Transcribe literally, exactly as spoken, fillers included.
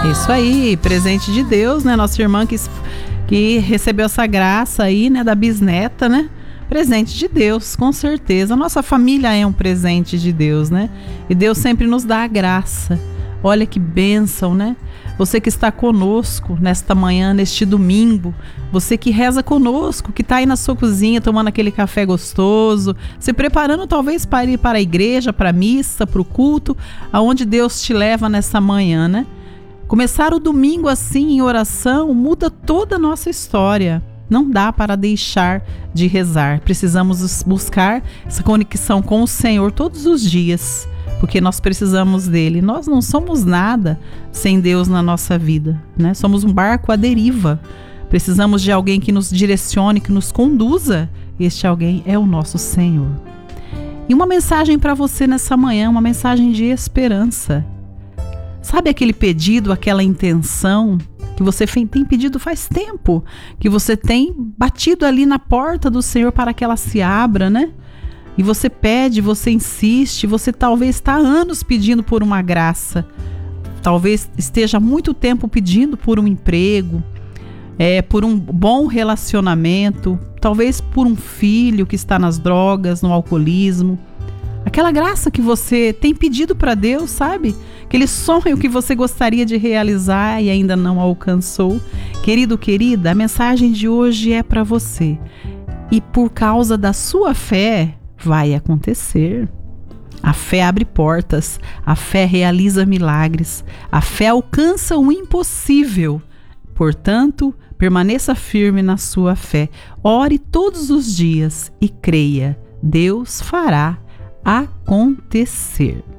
Isso aí, presente de Deus, né? Nossa irmã que, que recebeu essa graça aí, né? Da bisneta, né? Presente de Deus, com certeza. A nossa família é um presente de Deus, né? E Deus sempre nos dá a graça. Olha que bênção, né? Você que está conosco nesta manhã, neste domingo, você que reza conosco, que está aí na sua cozinha tomando aquele café gostoso, se preparando talvez para ir para a igreja, para a missa, para o culto, aonde Deus te leva nessa manhã, né? Começar o domingo assim em oração muda toda a nossa história. Não dá para deixar de rezar. Precisamos buscar essa conexão com o Senhor todos os dias, porque nós precisamos dele. Nós não somos nada sem Deus na nossa vida, né? Somos um barco à deriva. Precisamos de alguém que nos direcione, que nos conduza. Este alguém é o nosso Senhor. E uma mensagem para você nessa manhã, uma mensagem de esperança. Sabe aquele pedido, aquela intenção que você tem pedido faz tempo, que você tem batido ali na porta do Senhor para que ela se abra, né? E você pede, você insiste, você talvez está há anos pedindo por uma graça, talvez esteja há muito tempo pedindo por um emprego, é, por um bom relacionamento, talvez por um filho que está nas drogas, no alcoolismo. Aquela graça que você tem pedido para Deus, sabe? Aquele sonho que você gostaria de realizar e ainda não alcançou. Querido, querida, a mensagem de hoje é para você. E por causa da sua fé, vai acontecer. A fé abre portas, a fé realiza milagres, a fé alcança o impossível. Portanto, permaneça firme na sua fé. Ore todos os dias e creia. Deus fará acontecer.